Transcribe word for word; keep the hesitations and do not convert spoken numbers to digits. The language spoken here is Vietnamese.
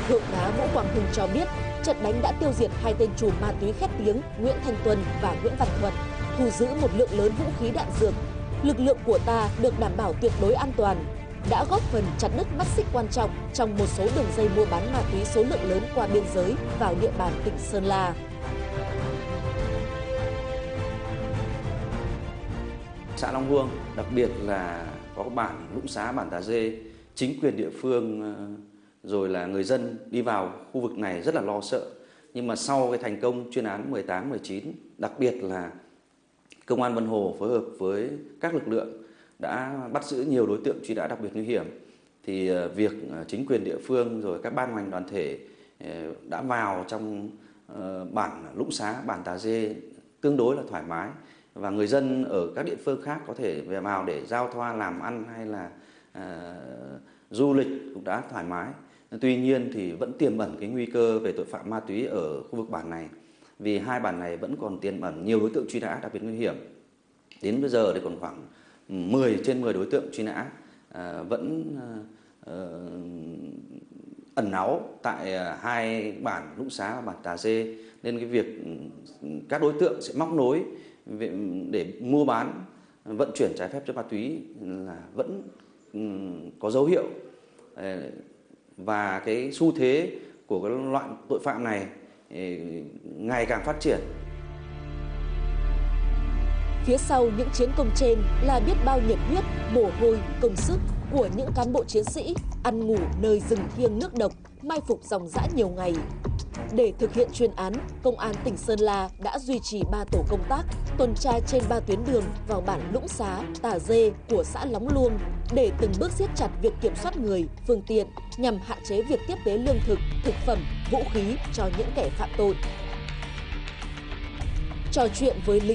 Thượng tá Vũ Quang Hưng cho biết, trận đánh đã tiêu diệt hai tên trùm ma túy khét tiếng Nguyễn Thanh Tuân và Nguyễn Văn Thuận, thu giữ một lượng lớn vũ khí đạn dược. Lực lượng của ta được đảm bảo tuyệt đối an toàn, đã góp phần chặt đứt mắt xích quan trọng trong một số đường dây mua bán ma túy số lượng lớn qua biên giới vào địa bàn tỉnh Sơn La. Xã Long Luông, đặc biệt là có bản Lũng Xá, bản Tà Dê, chính quyền địa phương rồi là người dân đi vào khu vực này rất là lo sợ. Nhưng mà sau cái thành công chuyên án mười tám, mười chín, đặc biệt là Công an Vân Hồ phối hợp với các lực lượng đã bắt giữ nhiều đối tượng truy nã đặc biệt nguy hiểm, thì việc chính quyền địa phương rồi các ban ngành đoàn thể đã vào trong bản Lũng Xá, bản Tà Dê tương đối là thoải mái, và người dân ở các địa phương khác có thể về vào để giao thoa làm ăn hay là à, du lịch cũng đã thoải mái. Tuy nhiên thì vẫn tiềm ẩn cái nguy cơ về tội phạm ma túy ở khu vực bản này, vì hai bản này vẫn còn tiềm ẩn nhiều đối tượng truy nã đặc biệt nguy hiểm. Đến bây giờ thì còn khoảng mười trên mười đối tượng truy nã à, vẫn à, ẩn náu tại hai bản Lũng Xá và bản Tà Dê, nên cái việc các đối tượng sẽ móc nối để mua bán, vận chuyển trái phép chất ma túy là vẫn có dấu hiệu, và cái xu thế của cái loại tội phạm này ngày càng phát triển. Phía sau những chiến công trên là biết bao nhiệt huyết, mồ hôi, công sức của những cán bộ chiến sĩ ăn ngủ nơi rừng thiêng nước độc, mai phục ròng rã nhiều ngày. Để thực hiện chuyên án, Công an tỉnh Sơn La đã duy trì ba tổ công tác tuần tra trên ba tuyến đường vào bản Lũng Xá, Tà Dê của xã Lóng Luông để từng bước siết chặt việc kiểm soát người, phương tiện nhằm hạn chế việc tiếp tế lương thực, thực phẩm, vũ khí cho những kẻ phạm tội. Trò chuyện với